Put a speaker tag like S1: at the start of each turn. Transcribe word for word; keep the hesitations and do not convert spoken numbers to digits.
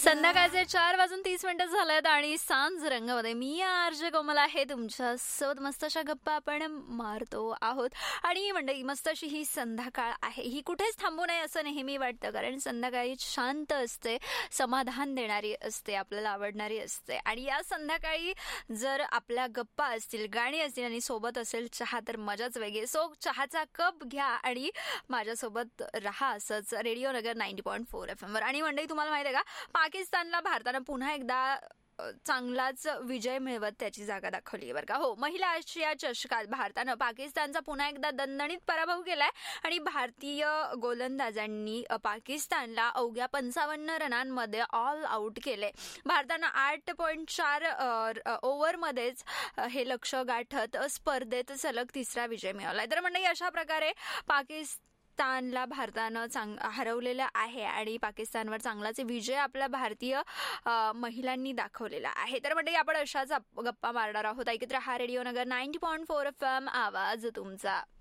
S1: संध्याकाळचे चार वाजून तीस मिनिटं झालेत आणि सांज रंगामध्ये मी आरजे कोमल आहे तुमच्या सोबत. मस्त अशा गप्पा आपण मारतो आहोत आणि मंडळी मस्त अशी ही संध्याकाळ आहे, ही कुठेच थांबू नये असं नेहमी वाटतं, कारण संध्याकाळी शांत असते, समाधान देणारी असते, आपल्याला आवडणारी असते. आणि या संध्याकाळी जर आपल्या गप्पा असतील, गाणी असतील आणि सोबत असेल चहा तर मजाच वेगळी. सो चहाचा कप घ्या आणि माझ्यासोबत रहा असंच रेडिओ नगर ninety point four F M वर. आणि मंडळी तुम्हाला माहिती आहे का, पाकिस्तानला भारतानं पुन्हा एकदा चांगलाच विजय मिळवत त्याची जागा दाखवली आहे बरं का. हो, महिला आशिया चषकात भारतानं पाकिस्तानचा पुन्हा एकदा दणदणीत पराभव केलाय आणि भारतीय गोलंदाजांनी पाकिस्तानला अवघ्या पंचावन्न रनांमध्ये ऑल आउट केले. भारतानं आठ पॉईंट चार ओव्हरमध्येच हे लक्ष्य गाठत स्पर्धेत सलग तिसरा विजय मिळवलाय. तर मंडळी अशा प्रकारे पाकिस्तान पाकिस्तानला भारतानं चांग हरवलेलं आहे आणि पाकिस्तानवर चांगलाच विजय आपल्या भारतीय महिलांनी दाखवलेला आहे. तर म्हणजे आपण अशाच गप्पा मारणार आहोत. ऐकत रहा रेडिओ नगर ninety point four F M, आवाज तुमचा.